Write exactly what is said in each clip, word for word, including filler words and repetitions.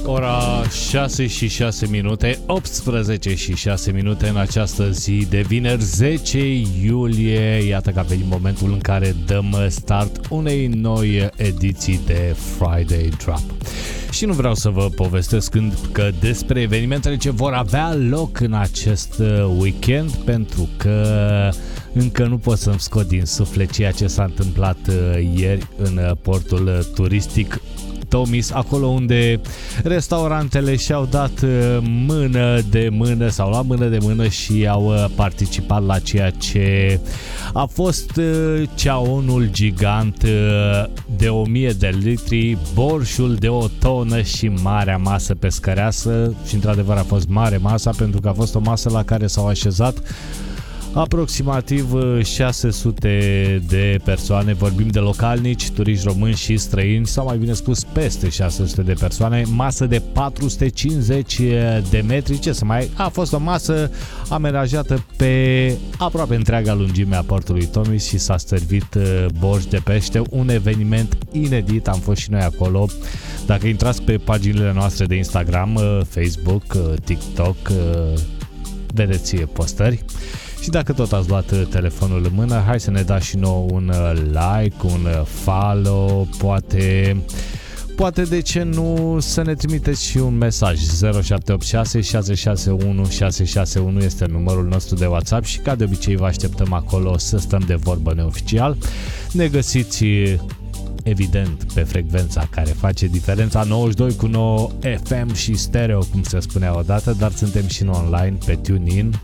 Ora șase și șase minute, optsprezece și șase minute în această zi de vineri zece iulie. Iată că a venit momentul în care dăm start unei noi ediții de Friday Drop. Și nu vreau să vă povestesc încă despre evenimentele ce vor avea loc în acest weekend, pentru că încă nu pot să-mi scot din suflet ceea ce s-a întâmplat ieri în portul turistic Tomis, acolo unde restaurantele și-au dat mână de mână sau la mână de mână și au participat la ceea ce a fost ceaunul gigant de o mie de litri, borșul de o tonă și marea masă pescăreasă. Și într-adevăr a fost mare masa, pentru că a fost o masă la care s-au așezat aproximativ șase sute de persoane. Vorbim de localnici, turiști români și străini, sau mai bine spus peste șase sute de persoane. Masă de patru sute cincizeci de metri. Ce să mai... A fost o masă amenajată pe aproape întreaga lungime a portului Tomis și s-a servit borș de pește. Un eveniment inedit, am fost și noi acolo. Dacă intrați pe paginile noastre de Instagram, Facebook, TikTok, vedeți postări. Și dacă tot ați luat telefonul în mână, hai să ne dați și nouă un like, un follow, poate, poate de ce nu să ne trimiteți și un mesaj. Zero șapte opt șase șase șase unu șase șase unu este numărul nostru de WhatsApp și ca de obicei vă așteptăm acolo să stăm de vorbă neoficial. Ne găsiți evident pe frecvența care face diferența, nouăzeci și doi cu nouă F M și stereo, cum se spunea odată, dar suntem și în online pe TuneIn.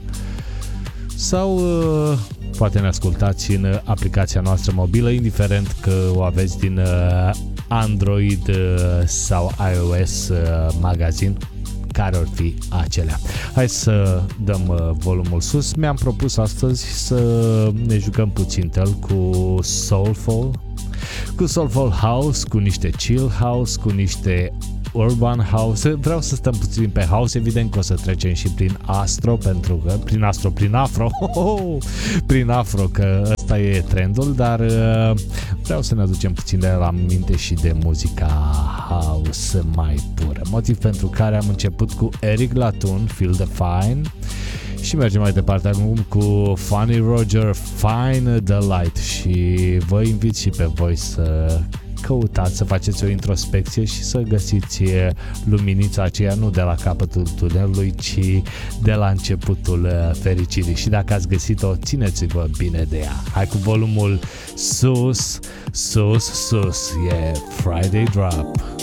Sau uh, poate ne ascultați în aplicația noastră mobilă, indiferent că o aveți din uh, Android uh, sau iOS uh, magazin, care or fi acelea. Hai să dăm uh, volumul sus. Mi-am propus astăzi să ne jucăm puțin tel cu Soulful, cu Soulful House, cu niște Chill House, cu niște Urban House. Vreau să stăm puțin pe House, evident că o să trecem și prin Astro, pentru că prin Astro, prin Afro prin Afro, că ăsta e trendul, dar uh, vreau să ne aducem puțin de la minte și de muzica House mai pură, motiv pentru care am început cu Eric Latun, Feel the Fine, și mergem mai departe acum cu Funny Roger, Fine the Light. Și vă invit și pe voi să căutați, să faceți o introspecție și să găsiți luminița aceea nu de la capătul tunelului, ci de la începutul fericirii. Și dacă ați găsit-o, țineți-vă bine de ea. Hai cu volumul sus, sus, sus. E Friday Drop.